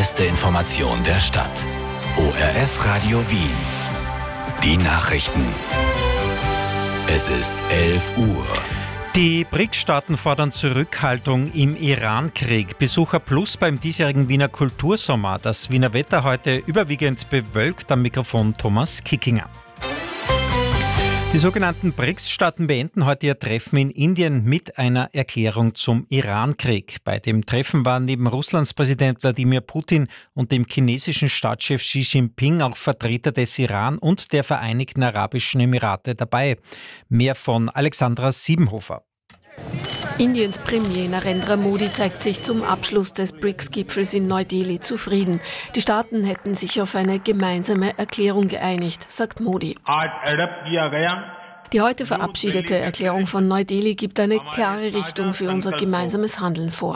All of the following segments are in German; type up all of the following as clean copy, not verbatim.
beste Information der Stadt. ORF Radio Wien. Die Nachrichten. Es ist 11 Uhr. Die BRICS-Staaten fordern Zurückhaltung im Iran-Krieg. Besucher plus beim diesjährigen Wiener Kultursommer. Das Wiener Wetter heute überwiegend bewölkt. Am Mikrofon Thomas Kickinger. Die sogenannten BRICS-Staaten beenden heute ihr Treffen in Indien mit einer Erklärung zum Iran-Krieg. Bei dem Treffen waren neben Russlands Präsident Wladimir Putin und dem chinesischen Staatschef Xi Jinping auch Vertreter des Iran und der Vereinigten Arabischen Emirate dabei. Mehr von Alexandra Siebenhofer. Indiens Premier Narendra Modi zeigt sich zum Abschluss des BRICS-Gipfels in Neu-Delhi zufrieden. Die Staaten hätten sich auf eine gemeinsame Erklärung geeinigt, sagt Modi. Die heute verabschiedete Erklärung von Neu-Delhi gibt eine klare Richtung für unser gemeinsames Handeln vor.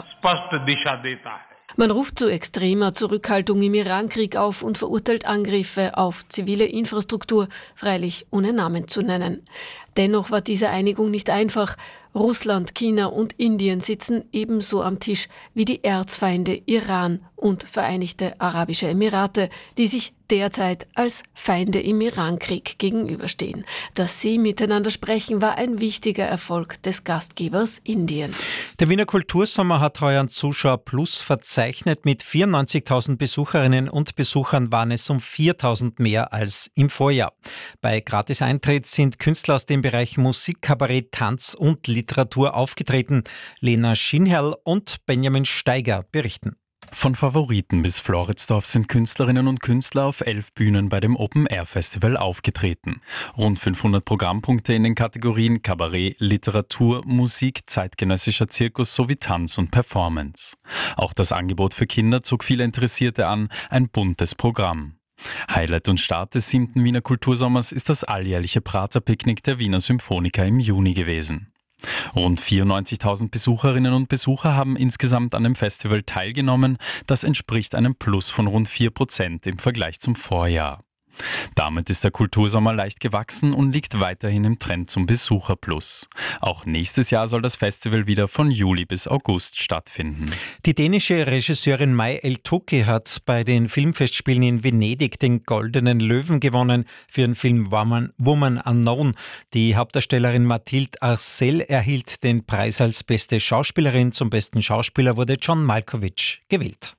Man ruft zu extremer Zurückhaltung im Iran-Krieg auf und verurteilt Angriffe auf zivile Infrastruktur, freilich ohne Namen zu nennen. Dennoch war diese Einigung nicht einfach. Russland, China und Indien sitzen ebenso am Tisch wie die Erzfeinde Iran und Vereinigte Arabische Emirate, die sich derzeit als Feinde im Iran-Krieg gegenüberstehen. Dass sie miteinander sprechen, war ein wichtiger Erfolg des Gastgebers Indien. Der Wiener Kultursommer hat heuer einen Zuschauer-Plus verzeichnet. Mit 94.000 Besucherinnen und Besuchern waren es um 4.000 mehr als im Vorjahr. Bei Gratis-Eintritt sind Künstler aus den Bereichen Musik, Kabarett, Tanz und Literatur aufgetreten. Lena Schinherl und Benjamin Steiger berichten. Von Favoriten bis Floridsdorf sind Künstlerinnen und Künstler auf 11 Bühnen bei dem Open-Air-Festival aufgetreten. Rund 500 Programmpunkte in den Kategorien Kabarett, Literatur, Musik, zeitgenössischer Zirkus sowie Tanz und Performance. Auch das Angebot für Kinder zog viele Interessierte an, ein buntes Programm. Highlight und Start des 7. Wiener Kultursommers ist das alljährliche Praterpicknick der Wiener Symphoniker im Juni gewesen. Rund 94.000 Besucherinnen und Besucher haben insgesamt an dem Festival teilgenommen. Das entspricht einem Plus von rund 4% im Vergleich zum Vorjahr. Damit ist der Kultursommer leicht gewachsen und liegt weiterhin im Trend zum Besucherplus. Auch nächstes Jahr soll das Festival wieder von Juli bis August stattfinden. Die dänische Regisseurin Mai El-Toukhy hat bei den Filmfestspielen in Venedig den Goldenen Löwen gewonnen für den Film Woman Unknown. Die Hauptdarstellerin Mathilde Arcel erhielt den Preis als beste Schauspielerin. Zum besten Schauspieler wurde John Malkovich gewählt.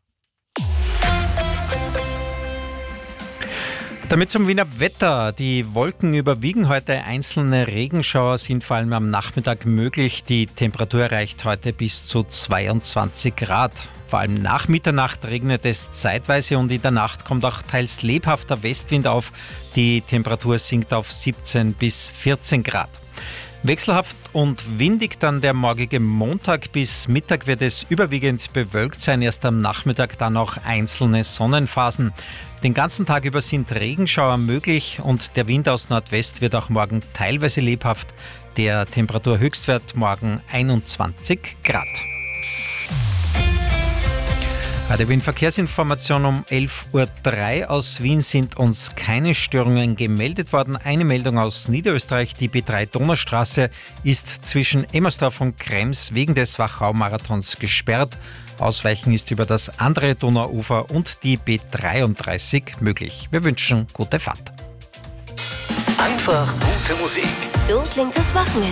Damit zum Wiener Wetter. Die Wolken überwiegen heute. Einzelne Regenschauer sind vor allem am Nachmittag möglich. Die Temperatur erreicht heute bis zu 22 Grad. Vor allem nach Mitternacht regnet es zeitweise und in der Nacht kommt auch teils lebhafter Westwind auf. Die Temperatur sinkt auf 17 bis 14 Grad. Wechselhaft und windig dann der morgige Montag. Bis Mittag wird es überwiegend bewölkt sein. Erst am Nachmittag dann auch einzelne Sonnenphasen. Den ganzen Tag über sind Regenschauer möglich und der Wind aus Nordwest wird auch morgen teilweise lebhaft. Der Temperaturhöchstwert morgen 21 Grad. Die Wien-Verkehrsinformation um 11.03 Uhr. Aus Wien sind uns keine Störungen gemeldet worden. Eine Meldung aus Niederösterreich. Die B3 Donaustraße ist zwischen Emmersdorf und Krems wegen des Wachau-Marathons gesperrt. Ausweichen ist über das andere Donauufer und die B33 möglich. Wir wünschen gute Fahrt. Einfach gute Musik. So klingt das Wochenende.